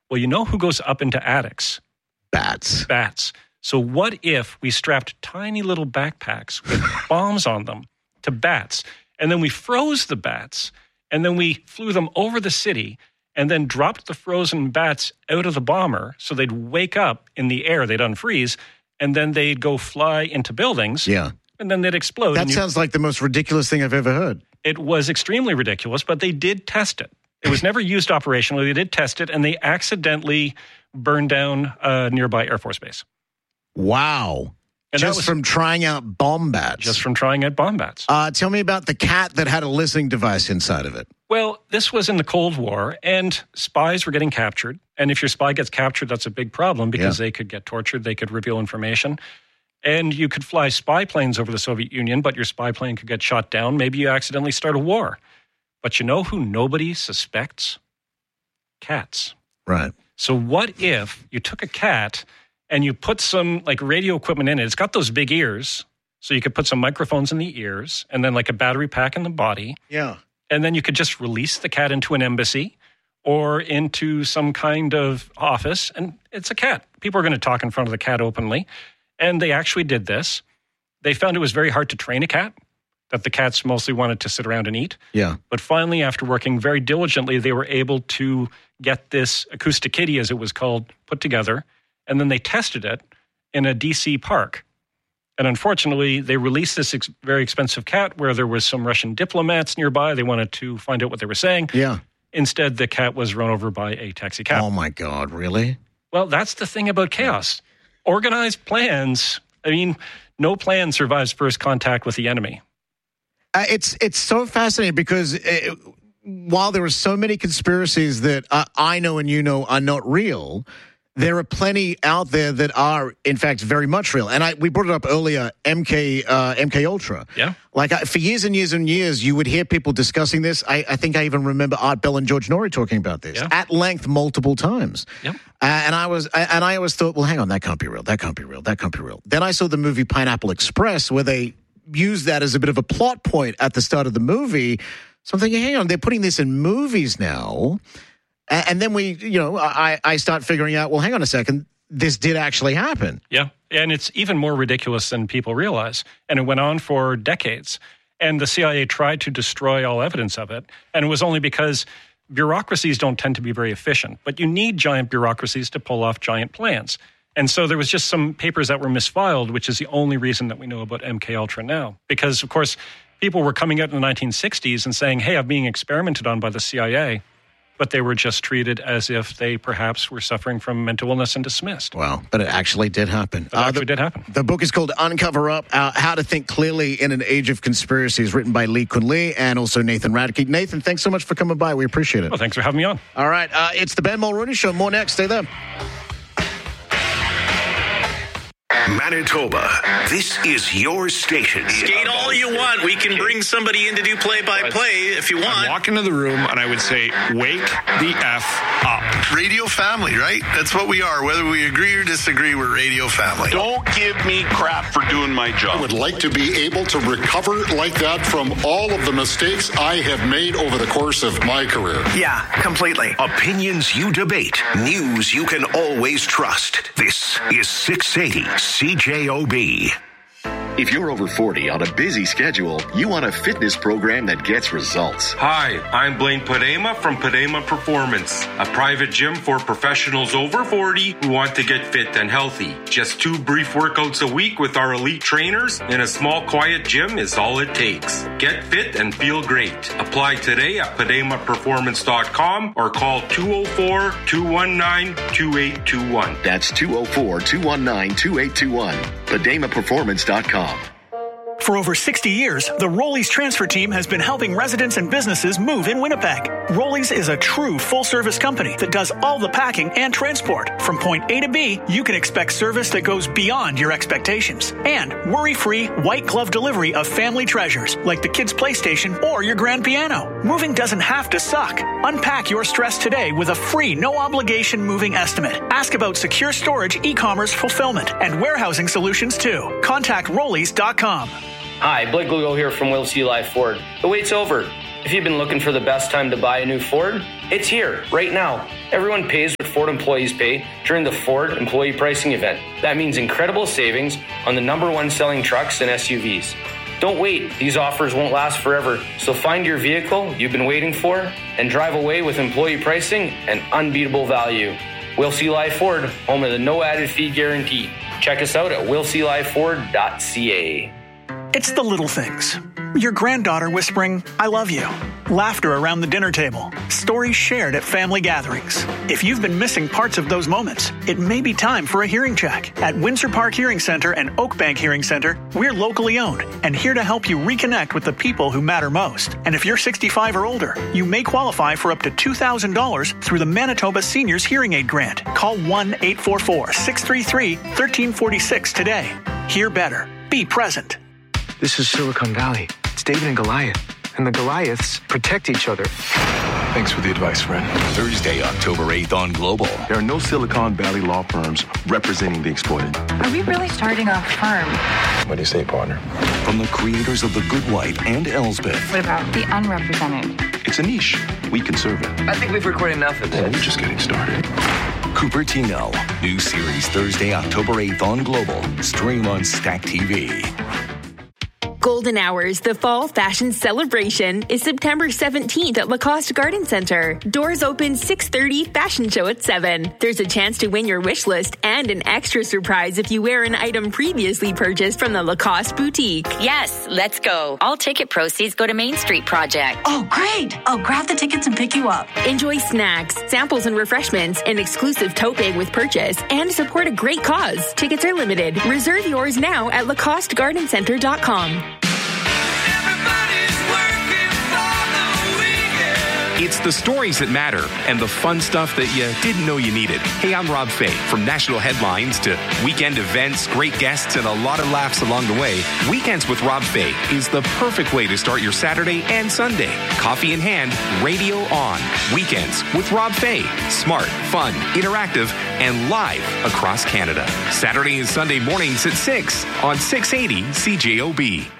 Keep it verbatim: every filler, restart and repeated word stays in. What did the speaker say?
Well, you know who goes up into attics? Bats. Bats. So what if we strapped tiny little backpacks with bombs on them to bats, and then we froze the bats, and then we flew them over the city, and then dropped the frozen bats out of the bomber so they'd wake up in the air, they'd unfreeze, and then they'd go fly into buildings, yeah, and then they'd explode. That you, sounds like the most ridiculous thing I've ever heard. It was extremely ridiculous, but they did test it. It was never used operationally. They did test it, and they accidentally burned down a nearby Air Force base. Wow. And just was, from trying out bomb bats. Just from trying out bomb bats. Uh, tell me about the cat that had a listening device inside of it. Well, this was in the Cold War, and spies were getting captured. And if your spy gets captured, that's a big problem because yeah. they could get tortured, they could reveal information. And you could fly spy planes over the Soviet Union, but your spy plane could get shot down. Maybe you accidentally start a war. But you know who nobody suspects? Cats. Right. So what if you took a cat and you put some like radio equipment in it? It's got those big ears, so you could put some microphones in the ears and then like a battery pack in the body. Yeah. And then you could just release the cat into an embassy or into some kind of office, and it's a cat. People are going to talk in front of the cat openly. And they actually did this. They found it was very hard to train a cat, that the cats mostly wanted to sit around and eat. Yeah. But finally, after working very diligently, they were able to get this acoustic kitty, as it was called, put together. And then they tested it in a D C park. And unfortunately, they released this ex- very expensive cat where there was some Russian diplomats nearby. They wanted to find out what they were saying. Yeah. Instead, the cat was run over by a taxi cab. Oh, my God. Really? Well, that's the thing about chaos. Organized plans. I mean, no plan survives first contact with the enemy. Uh, it's it's so fascinating because it, while there are so many conspiracies that uh, I know and you know are not real, there are plenty out there that are, in fact, very much real. And I we brought it up earlier, M K uh, M K Ultra. Yeah. Like uh, for years and years and years, you would hear people discussing this. I, I think I even remember Art Bell and George Norrie talking about this yeah. at length multiple times. Yeah. Uh, and I was and I always thought, well, hang on, that can't be real. That can't be real. That can't be real. Then I saw the movie Pineapple Express, where they use that as a bit of a plot point at the start of the movie. So I'm thinking, hang on, they're putting this in movies now. And then we, you know, I, I start figuring out, well, hang on a second, this did actually happen. Yeah, and it's even more ridiculous than people realize. And it went on for decades. And the C I A tried to destroy all evidence of it. And it was only because bureaucracies don't tend to be very efficient. But you need giant bureaucracies to pull off giant plans. And so there was just some papers that were misfiled, which is the only reason that we know about M K Ultra now. Because, of course, people were coming out in the nineteen sixties and saying, hey, I'm being experimented on by the C I A. But they were just treated as if they perhaps were suffering from mental illness and dismissed. Wow. But it actually did happen. It actually uh, the, did happen. The book is called Uncover Up, uh, How to Think Clearly in an Age of Conspiracies, written by Lee Kun Lee and also Nathan Radke. Nathan, thanks so much for coming by. We appreciate it. Well, thanks for having me on. All right. Uh, it's the Ben Mulrooney Show. More next. Stay there. Manitoba, this is your station. Skate all you want. We can bring somebody in to do play-by-play if you want. I'd walk into the room and I would say, wake the F up. Radio family, right? That's what we are. Whether we agree or disagree, we're radio family. Don't give me crap for doing my job. I would like to be able to recover like that from all of the mistakes I have made over the course of my career. Yeah, completely. Opinions you debate. News you can always trust. This is six eighty C J O B. If you're over forty on a busy schedule, you want a fitness program that gets results. Hi, I'm Blaine Padema from Padema Performance, a private gym for professionals over forty who want to get fit and healthy. Just two brief workouts a week with our elite trainers in a small, quiet gym is all it takes. Get fit and feel great. Apply today at padema performance dot com or call two oh four, two one nine, two eight two one. That's two oh four, two one nine, two eight two one. padema performance dot com. For over sixty years, the Rollies transfer team has been helping residents and businesses move in Winnipeg. Rollies is a true full-service company that does all the packing and transport. From point A to B, you can expect service that goes beyond your expectations. And worry-free, white-glove delivery of family treasures, like the kids' PlayStation or your grand piano. Moving doesn't have to suck. Unpack your stress today with a free, no-obligation moving estimate. Ask about secure storage, e-commerce fulfillment, and warehousing solutions, too. Contact rollies dot com. Hi, Blake Lugo here from Wills Eli Ford. The wait's over. If you've been looking for the best time to buy a new Ford, it's here, right now. Everyone pays what Ford employees pay during the Ford Employee Pricing Event. That means incredible savings on the number one selling trucks and S U Vs. Don't wait. These offers won't last forever. So find your vehicle you've been waiting for and drive away with employee pricing and unbeatable value. Will C. Live Ford, home of the no added fee guarantee. Check us out at will c live ford dot c a. It's the little things. Your granddaughter whispering, I love you. Laughter around the dinner table. Stories shared at family gatherings. If you've been missing parts of those moments, it may be time for a hearing check. At Windsor Park Hearing Center and Oakbank Hearing Center, we're locally owned and here to help you reconnect with the people who matter most. And if you're sixty-five or older, you may qualify for up to two thousand dollars through the Manitoba Seniors Hearing Aid Grant. Call one eight four four, six three three, one three four six today. Hear better. Be present. This is Silicon Valley. It's David and Goliath. And the Goliaths protect each other. Thanks for the advice, friend. Thursday, October eighth on Global. There are no Silicon Valley law firms representing the exploited. Are we really starting a firm? What do you say, partner? From the creators of The Good Wife and Elsbeth. What about the unrepresented? It's a niche. We can serve it. I think we've recorded enough of this. Well, we're just getting started. Cupertino. New series Thursday, October eighth on Global. Stream on Stack T V. Golden Hours, the fall fashion celebration, is September seventeenth at Lacoste Garden Center. Doors open six thirty, fashion show at seven. There's a chance to win your wish list and an extra surprise if you wear an item previously purchased from the Lacoste boutique. Yes, let's go. All ticket proceeds go to Main Street Project. Oh, great. I'll grab the tickets and pick you up. Enjoy snacks, samples and refreshments, an exclusive tote bag with purchase, and support a great cause. Tickets are limited. Reserve yours now at lacoste garden center dot com. It's the stories that matter and the fun stuff that you didn't know you needed. Hey, I'm Rob Fay. From national headlines to weekend events, great guests, and a lot of laughs along the way, Weekends with Rob Fay is the perfect way to start your Saturday and Sunday. Coffee in hand, radio on. Weekends with Rob Fay. Smart, fun, interactive, and live across Canada. Saturday and Sunday mornings at six on six eighty C J O B.